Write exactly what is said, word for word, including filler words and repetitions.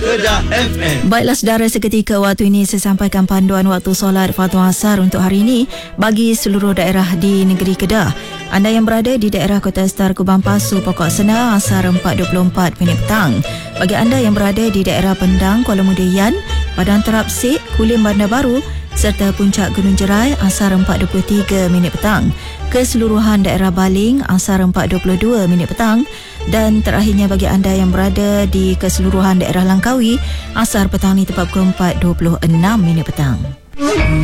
Kedah F M. Baiklah saudara, seketika waktu ini saya sampaikan panduan waktu solat fardu asar untuk hari ini bagi seluruh daerah di negeri Kedah. Anda yang berada di daerah Kota Star, Kubang Pasu, Pokok Sena, asar empat dua puluh empat minit petang. Bagi anda yang berada di daerah Pendang, Kuala Muda Yan, Padang Terapsik, Kulim Bandar Baru serta Puncak Gunung Jerai, asar empat dua puluh tiga minit petang. Keseluruhan daerah Baling, asar empat dua puluh dua minit petang. Dan terakhirnya bagi anda yang berada di keseluruhan daerah Langkawi, asar petang ni tepat pukul empat dua puluh enam minit petang.